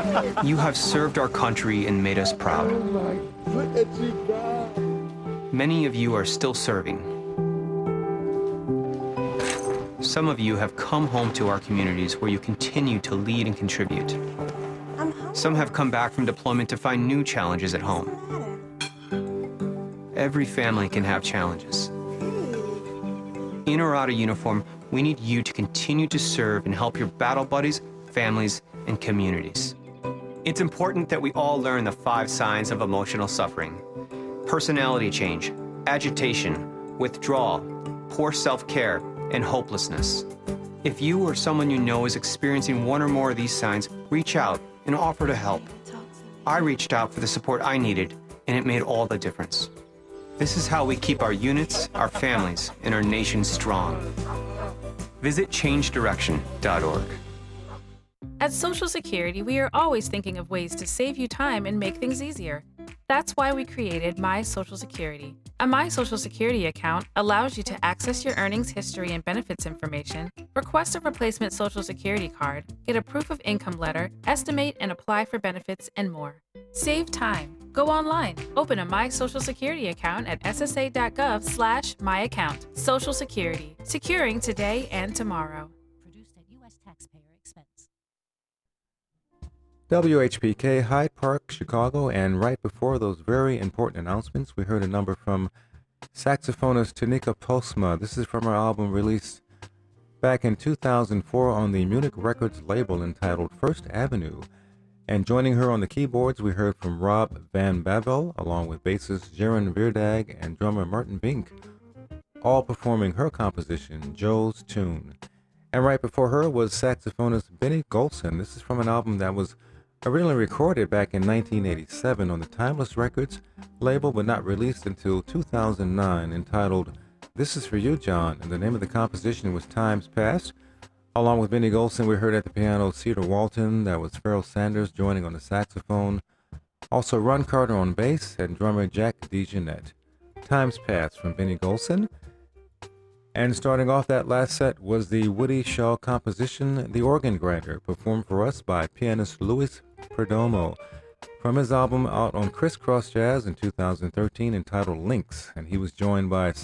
You have served our country and made us proud. Many of you are still serving. Some of you have come home to our communities where you continue to lead and contribute. Some have come back from deployment to find new challenges at home. Every family can have challenges. In or out of uniform, we need you to continue to serve and help your battle buddies, families, and communities. It's important that we all learn the 5 signs of emotional suffering: personality change, agitation, withdrawal, poor self-care, and hopelessness. If you or someone you know is experiencing one or more of these signs, reach out and offer to help. I reached out for the support I needed, and it made all the difference. This is how we keep our units, our families, and our nation strong. Visit changedirection.org. At Social Security, we are always thinking of ways to save you time and make things easier. That's why we created My Social Security. A My Social Security account allows you to access your earnings history and benefits information, request a replacement Social Security card, get a proof of income letter, estimate and apply for benefits, and more. Save time. Go online. Open a My Social Security account at ssa.gov/myaccount. Social Security. Securing today and tomorrow. Produced at U.S. taxpayer expense. WHPK, Hyde Park, Chicago, and right before those very important announcements, we heard a number from saxophonist Tanika Postma. This is from her album released back in 2004 on the Munich Records label entitled First Avenue. And joining her on the keyboards, we heard from Rob Van Bavel, along with bassist Jaron Veerdag and drummer Martin Bink, all performing her composition, Joe's Tune. And right before her was saxophonist Benny Golson. This is from an album that was originally recorded back in 1987 on the Timeless Records label, but not released until 2009, entitled This Is For You, John, and the name of the composition was Times Past. Along with Benny Golson, we heard at the piano Cedar Walton, that was Pharoah Sanders joining on the saxophone, also Ron Carter on bass, and drummer Jack DeJohnette. Times Past from Benny Golson. And starting off that last set was the Woody Shaw composition, The Organ Grinder, performed for us by pianist Luis Perdomo, from his album out on Criss Cross Jazz in 2013 entitled Links, and he was joined by